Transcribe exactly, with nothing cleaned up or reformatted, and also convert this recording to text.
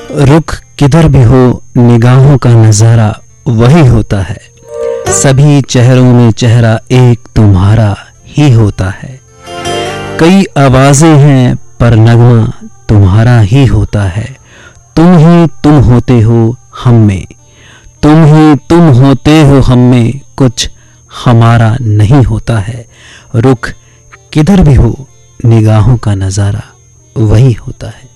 रुख किधर भी हो निगाहों का नजारा वही होता है। सभी चेहरों में चेहरा एक तुम्हारा ही होता है। कई आवाजें हैं पर नगमा तुम्हारा ही होता है। तुम ही तुम होते हो हम में, तुम ही तुम होते हो हम में, कुछ हमारा नहीं होता है। रुख किधर भी हो निगाहों का नजारा वही होता है।